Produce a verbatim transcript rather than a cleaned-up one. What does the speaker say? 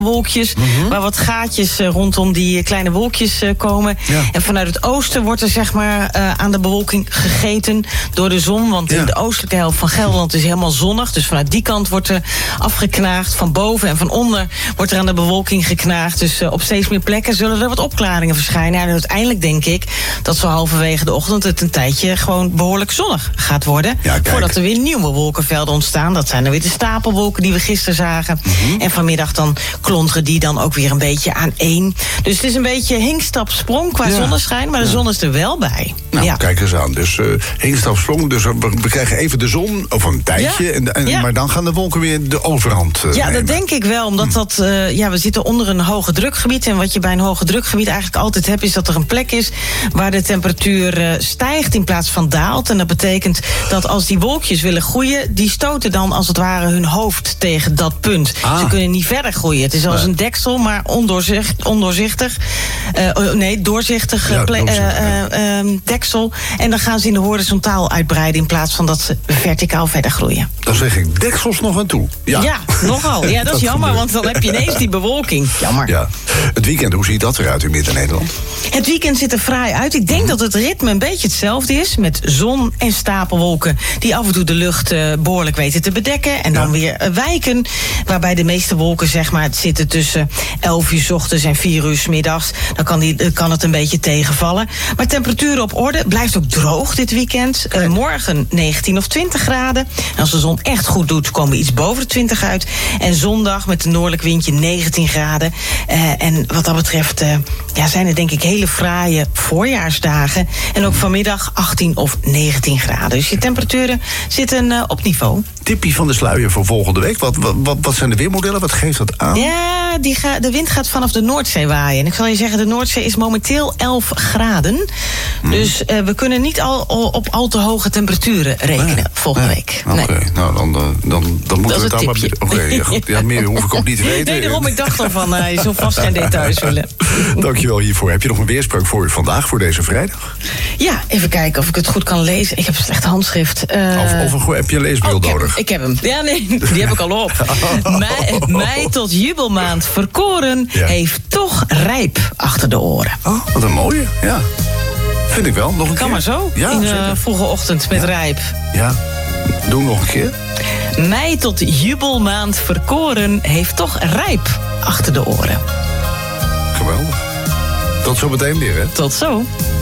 wolkjes, mm-hmm. waar wat gaatjes uh, rondom die kleine wolkjes uh, komen. Ja. En vanuit het oosten wordt er zeg maar uh, aan de bewolking gegeten door de zon. Want ja. in de oostelijke helft van Gelderland is helemaal zonnig. Dus vanuit die kant wordt er afgeknaagd. Van boven en van onder wordt er aan de bewolking geknaagd. Dus uh, op steeds meer plekken zullen er wat opklaringen verschijnen. En uiteindelijk denk ik dat zo halverwege de ochtend het een tijdje gewoon behoorlijk zonnig gaat worden. Ja, voordat er weer nieuwe wolkenvelden ontstaan. Dat zijn dan weer de stapelwolken die we gisteren zagen. Mm-hmm. En vanmiddag dan klonteren die dan ook weer een beetje aan één. Dus het is een beetje hinkstap-sprong qua ja. zonneschijn, maar de ja. zon is er wel bij. Nou, ja. kijk eens aan. Dus uh, hinkstap-sprong, dus we, we krijgen even de zon, of een tijdje, ja. en, en, ja. maar dan gaan de wolken weer de overhand uh, Ja, nemen. Dat denk ik wel, omdat dat, uh, ja, we zitten onder een hoge drukgebied. En wat je bij een hoge drukgebied eigenlijk altijd hebt, is dat er een plek is waar de temperatuur uh, stijgt in plaats van daalt. En dat betekent dat als die wolkjes willen groeien, die stoten dan als het ware hun hoofd tegen dat punt. Ah. Ze kunnen niet verder groeien. Het is als een deksel, maar ondoorzicht, ondoorzichtig. Uh, nee, doorzichtig ja, ple- uh, uh, uh, deksel. En dan gaan ze in de horizontaal uitbreiden in plaats van dat ze verticaal verder groeien. Dan zeg ik deksels nog aan toe. Ja, ja nogal. Ja, dat, dat is jammer, gebeurt. Want dan heb je ineens die bewolking. Jammer. Ja. Het weekend, hoe ziet dat eruit in Midden-Nederland? Het weekend ziet er fraai uit. Ik denk mm. dat het ritme een beetje hetzelfde is, met zon en stapelwolken die af en toe de lucht uh, behoorlijk weten te bedekken en dan ja. weer uh, wijken. Waarbij de meeste wolken zeg maar zitten tussen elf uur 's ochtends en vier uur 's middags. Dan kan, die, kan het een beetje tegenvallen. Maar temperaturen op orde, blijft ook droog dit weekend. Uh, morgen negentien of twintig graden. En als de zon echt goed doet, komen we iets boven de twintig uit. En zondag met een noordelijk windje negentien graden. Uh, en wat dat betreft uh, ja, zijn er denk ik hele fraaie voorjaarsdagen. En ook vanmiddag achttien of negentien graden. Dus je temperaturen zitten uh, op niveau. Tippie van de sluier voor volgende week. Wat, wat, wat zijn de weermodellen? Wat geeft dat aan? Ja, die ga, de wind gaat vanaf de Noordzee waaien. En ik zal je zeggen, de Noordzee is momenteel elf graden. Hmm. Dus uh, we kunnen niet al, op al te hoge temperaturen rekenen nee, volgende nee. week. Oké, okay, nee. nou dan, dan, dan, dan moeten we het daar maar... Oké, okay, ja, ja, meer hoef ik ook niet te weten. Nee, daarom, ik dacht al van, uh, je zult vast geen details willen. Dankjewel hiervoor. Heb je nog een weerspreuk voor vandaag, voor deze vrijdag? Ja, even kijken of ik het goed kan lezen. Ik heb een slecht handschrift. Uh... Of, of heb je een leesbril oh, nodig? Ik heb hem. Ja, nee, die heb ik al op. Mei, mei tot jubelmaand verkoren ja. heeft toch rijp achter de oren. Oh, wat een mooie, ja. Vind ik wel, nog een kan keer. maar zo, ja, in de vroege ochtend met ja. rijp. Ja, doe nog een keer. Mei tot jubelmaand verkoren heeft toch rijp achter de oren. Geweldig. Tot zo meteen weer, hè? Tot zo.